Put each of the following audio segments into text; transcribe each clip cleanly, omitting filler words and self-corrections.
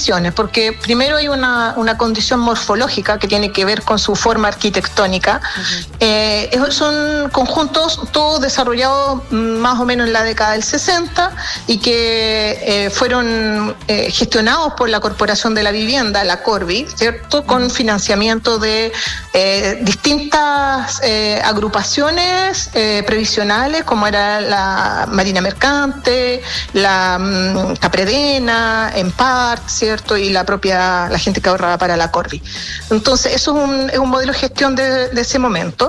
definiciones, porque primero hay una condición morfológica que tiene que ver con su forma arquitectónica. Son conjuntos todos desarrollados más o menos en la década del 60 y que fueron gestionados por la Corporación de la Vivienda, la Corvi, ¿cierto? Con financiamiento de distintas agrupaciones previsionales, como era la Marina Mercante, la Capredena, Empart, ¿cierto? Y la gente que ahorraba para la Corvi. Entonces, eso es un modelo de gestión de ese momento.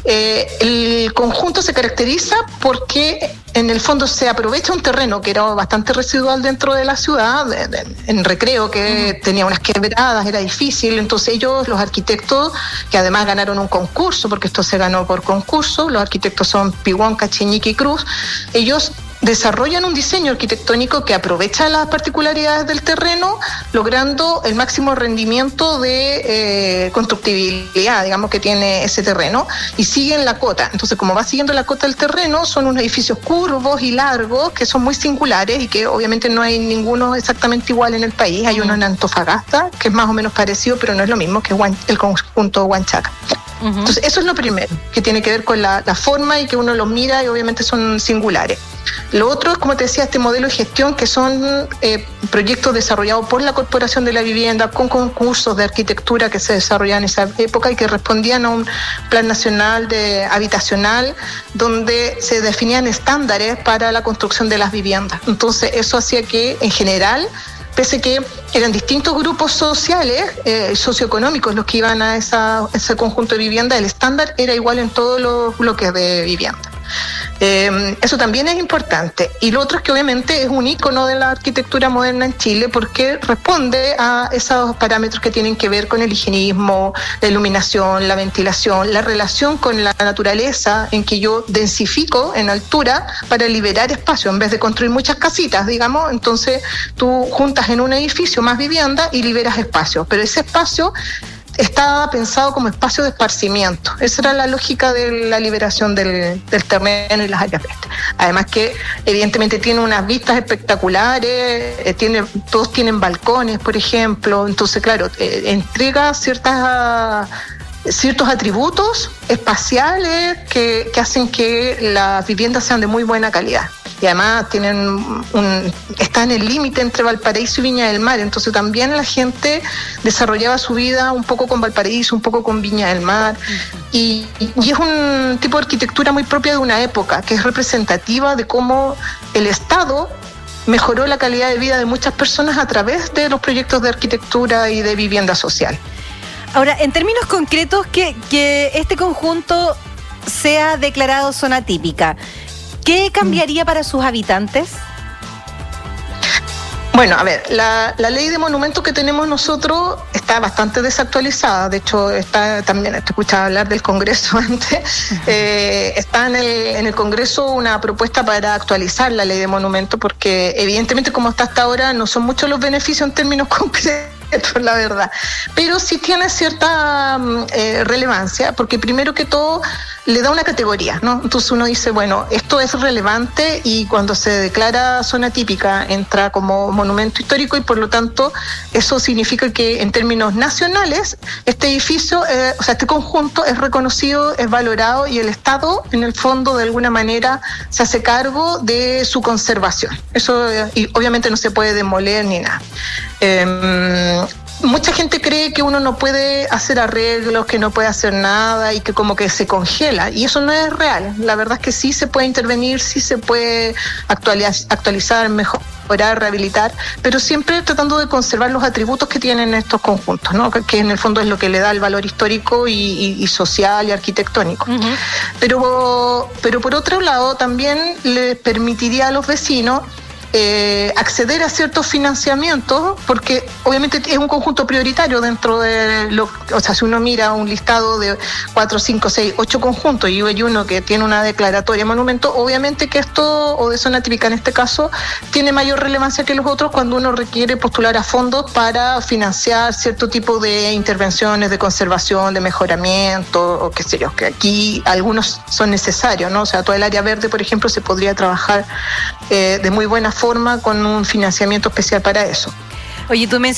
El conjunto se caracteriza porque en el fondo se aprovecha un terreno que era bastante residual dentro de la ciudad, en Recreo, que tenía unas quebradas, era difícil. Entonces ellos, los arquitectos, que además ganaron un concurso, porque esto se ganó por concurso, los arquitectos son Piguón, Cacheñique y Cruz, ellos desarrollan un diseño arquitectónico que aprovecha las particularidades del terreno, logrando el máximo rendimiento de constructibilidad, digamos, que tiene ese terreno, y siguen la cota. Entonces, como va siguiendo la cota del terreno, son unos edificios curvos y largos que son muy singulares y que obviamente no hay ninguno exactamente igual en el país. Hay uno en Antofagasta, que es más o menos parecido, pero no es lo mismo que el conjunto Huanchaca. Entonces, eso es lo primero, que tiene que ver con la forma y que uno los mira y obviamente son singulares. Lo otro es, como te decía, este modelo de gestión, que son proyectos desarrollados por la Corporación de la Vivienda con concursos de arquitectura que se desarrollaban en esa época y que respondían a un plan nacional habitacional donde se definían estándares para la construcción de las viviendas. Entonces, eso hacía que, en general, pese que eran distintos grupos sociales, socioeconómicos los que iban a ese conjunto de vivienda, el estándar era igual en todos los bloques de vivienda. Eso también es importante. Y lo otro es que obviamente es un ícono de la arquitectura moderna en Chile porque responde a esos parámetros que tienen que ver con el higienismo, la iluminación, la ventilación, la relación con la naturaleza, en que yo densifico en altura para liberar espacio en vez de construir muchas casitas, digamos. Entonces tú juntas en un edificio más vivienda y liberas espacio, pero ese espacio estaba pensado como espacio de esparcimiento. Esa era la lógica de la liberación del terreno y las áreas verdes. Además que evidentemente tiene unas vistas espectaculares, todos tienen balcones, por ejemplo. Entonces, claro, entrega ciertos atributos espaciales que hacen que las viviendas sean de muy buena calidad. Y además está en el límite entre Valparaíso y Viña del Mar, entonces también la gente desarrollaba su vida un poco con Valparaíso, un poco con Viña del Mar, y es un tipo de arquitectura muy propia de una época, que es representativa de cómo el Estado mejoró la calidad de vida de muchas personas a través de los proyectos de arquitectura y de vivienda social. Ahora, en términos concretos, que este conjunto sea declarado zona típica, ¿qué cambiaría para sus habitantes? Bueno, a ver, la ley de monumentos que tenemos nosotros está bastante desactualizada. De hecho, también te escuchaba hablar del Congreso antes. Está en el Congreso una propuesta para actualizar la ley de monumentos porque evidentemente como está hasta ahora no son muchos los beneficios en términos concretos, la verdad. Pero sí tiene cierta relevancia porque primero que todo le da una categoría, ¿no? Entonces uno dice, bueno, esto es relevante y cuando se declara zona típica entra como monumento histórico y por lo tanto eso significa que en términos nacionales este edificio, este conjunto es reconocido, es valorado y el Estado en el fondo de alguna manera se hace cargo de su conservación. Eso y obviamente no se puede demoler ni nada. Mucha gente cree que uno no puede hacer arreglos, que no puede hacer nada y que como que se congela, y eso no es real. La verdad es que sí se puede intervenir, sí se puede actualizar, mejorar, rehabilitar, pero siempre tratando de conservar los atributos que tienen estos conjuntos, ¿no? Que en el fondo es lo que le da el valor histórico y social y arquitectónico. Pero por otro lado también le permitiría a los vecinos acceder a ciertos financiamientos, porque obviamente es un conjunto prioritario dentro de o sea, si uno mira un listado de 4, 5, 6, 8 conjuntos y hay uno que tiene una declaratoria de monumento, obviamente que esto, o de zona típica en este caso, tiene mayor relevancia que los otros cuando uno requiere postular a fondos para financiar cierto tipo de intervenciones de conservación, de mejoramiento, o qué sé yo, que aquí algunos son necesarios, ¿no? O sea, toda el área verde, por ejemplo, se podría trabajar de muy buena forma con un financiamiento especial para eso. Oye, tú